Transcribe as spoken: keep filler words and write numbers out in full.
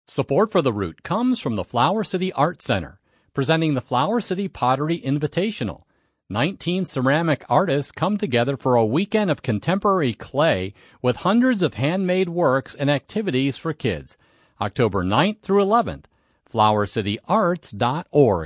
Support for the Root comes from the Flower City Art Center, presenting the Flower City Pottery Invitational. nineteen ceramic artists come together for a weekend of contemporary clay with hundreds of handmade works and activities for kids. October ninth through eleventh, flower city arts dot org.